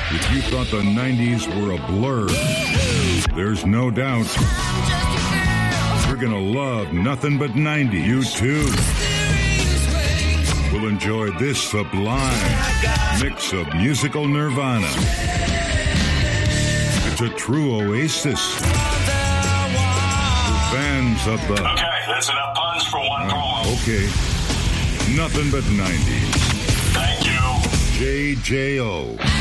If you thought the 90s were a blur, there's no doubt you're gonna love Nothing But 90. You too will enjoy this sublime mix of musical nirvana. It's a true oasis for fans of the... Okay, that's enough puns for one promo. Okay. Nothing But 90s. Thank you. JJO.